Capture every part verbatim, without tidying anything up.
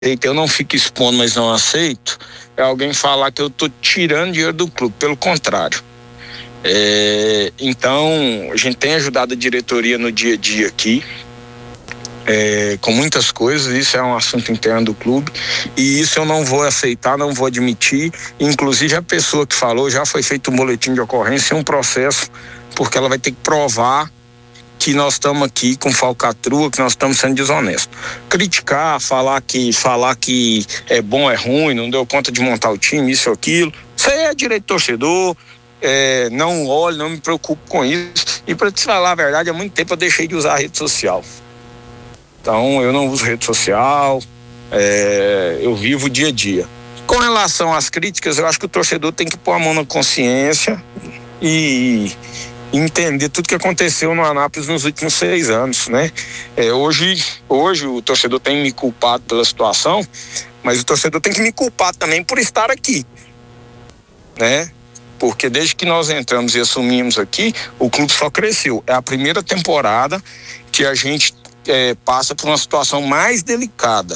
eu não fico expondo, mas não aceito, é alguém falar que eu tô tirando dinheiro do clube, pelo contrário. É, então, a gente tem ajudado a diretoria no dia a dia aqui, é, com muitas coisas. Isso é um assunto interno do clube e isso eu não vou aceitar, não vou admitir. Inclusive a pessoa que falou, já foi feito um boletim de ocorrência e um processo, porque ela vai ter que provar que nós estamos aqui com falcatrua, que nós estamos sendo desonestos. Criticar, falar que, falar que é bom, é ruim, não deu conta de montar o time, isso ou aquilo, isso aí é direito do torcedor. É, não olho, não me preocupo com isso. E para te falar a verdade, há muito tempo eu deixei de usar a rede social. Então eu não uso rede social, é, eu vivo o dia a dia. Com relação às críticas, eu acho que o torcedor tem que pôr a mão na consciência e entender tudo que aconteceu no Anápolis nos últimos seis anos, né? É, hoje, hoje o torcedor tem me culpado pela situação, mas o torcedor tem que me culpar também por estar aqui, né? Porque desde que nós entramos e assumimos aqui, o clube só cresceu. É a primeira temporada que a gente é, passa por uma situação mais delicada.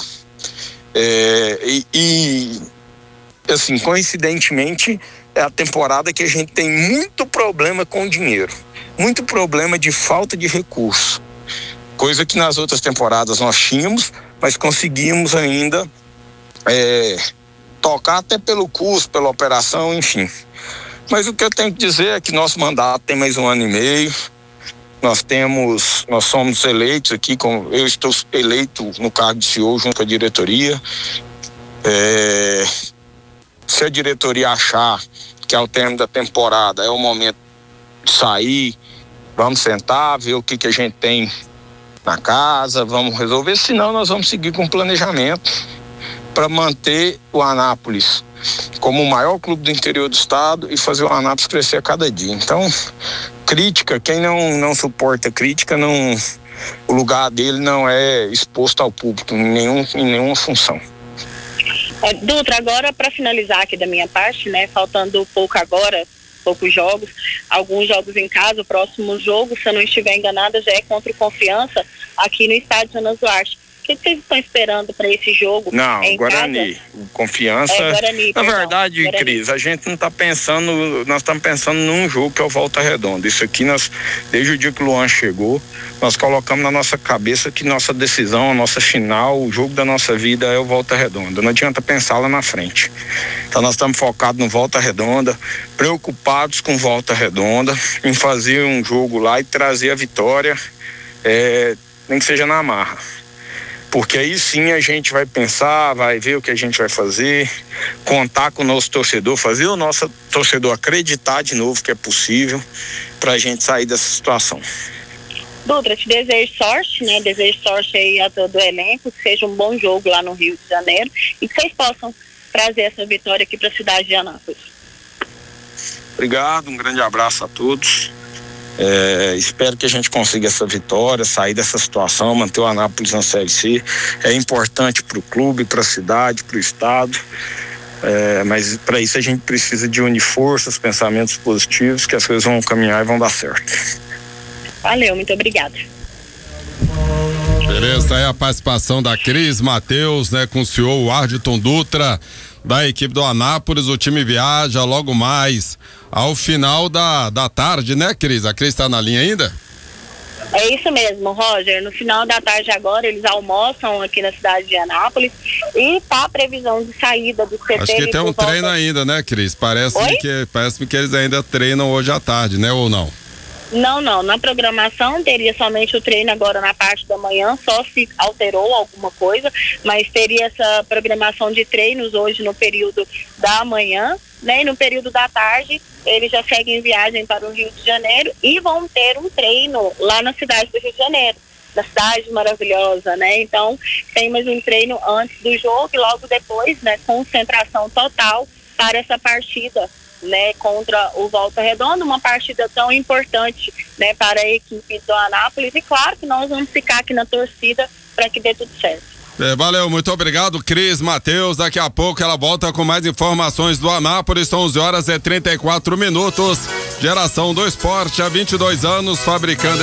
É, e, e, assim, coincidentemente, é a temporada que a gente tem muito problema com o dinheiro. Muito problema de falta de recurso. Coisa que nas outras temporadas nós tínhamos, mas conseguimos ainda é, tocar até pelo custo, pela operação, enfim. Mas o que eu tenho que dizer é que nosso mandato tem mais um ano e meio. Nós temos, nós somos eleitos aqui, com, eu estou eleito no cargo de C E O junto com a diretoria. É, se a diretoria achar que ao término da temporada é o momento de sair, vamos sentar, ver o que, que a gente tem na casa, vamos resolver. Senão nós vamos seguir com o planejamento para manter o Anápolis como o maior clube do interior do estado e fazer o Anápolis crescer a cada dia. Então, crítica, quem não, não suporta crítica, não, o lugar dele não é exposto ao público em, nenhum, em nenhuma função. Dutra, agora para finalizar aqui da minha parte, né, faltando pouco agora, poucos jogos, alguns jogos em casa, o próximo jogo, se eu não estiver enganada, já é contra o Confiança aqui no estádio Jonas Duarte. O que vocês estão esperando para esse jogo? Não, em Guarani, casa? Confiança. É, Guarani, na perdão, verdade, Guarani. Cris, a gente não está pensando, nós estamos pensando num jogo que é o Volta Redonda. Isso aqui, nós, desde o dia que o Luan chegou, nós colocamos na nossa cabeça que nossa decisão, a nossa final, o jogo da nossa vida é o Volta Redonda. Não adianta pensar lá na frente. Então nós estamos focados no Volta Redonda, preocupados com Volta Redonda, em fazer um jogo lá e trazer a vitória, é, nem que seja na marra. Porque aí sim a gente vai pensar, vai ver o que a gente vai fazer, contar com o nosso torcedor, fazer o nosso torcedor acreditar de novo que é possível para a gente sair dessa situação. Dutra, te desejo sorte, né? Desejo sorte aí a todo o elenco, que seja um bom jogo lá no Rio de Janeiro e que vocês possam trazer essa vitória aqui para a cidade de Anápolis. Obrigado, um grande abraço a todos. É, espero que a gente consiga essa vitória, sair dessa situação, manter o Anápolis na Série C. É importante para o clube, para a cidade, para o estado, é, mas para isso a gente precisa de unir forças, pensamentos positivos, que as coisas vão caminhar e vão dar certo. Valeu, muito obrigada. Beleza, aí a participação da Cris Mateus, né, com o senhor Ardilton Dutra, da equipe do Anápolis. O time viaja logo mais ao final da, da tarde, né, Cris? A Cris tá na linha ainda? É isso mesmo, Roger. No final da tarde agora, eles almoçam aqui na cidade de Anápolis e tá a previsão de saída do C T. Acho que tem um treino volta... ainda, né, Cris? Parece que, parece que eles ainda treinam hoje à tarde, né, ou não? Não, não. Na programação teria somente o treino agora na parte da manhã, só se alterou alguma coisa, mas teria essa programação de treinos hoje no período da manhã, né? E no período da tarde, eles já seguem viagem para o Rio de Janeiro e vão ter um treino lá na cidade do Rio de Janeiro, na cidade maravilhosa, né? Então, tem mais um treino antes do jogo e logo depois, né, concentração total para essa partida, né, contra o Volta Redonda, uma partida tão importante, né, para a equipe do Anápolis. E claro que nós vamos ficar aqui na torcida para que dê tudo certo. É, valeu, muito obrigado, Cris Mateus. Daqui a pouco ela volta com mais informações do Anápolis. São onze horas e trinta e quatro minutos. Geração do Esporte, há vinte e dois anos, fabricando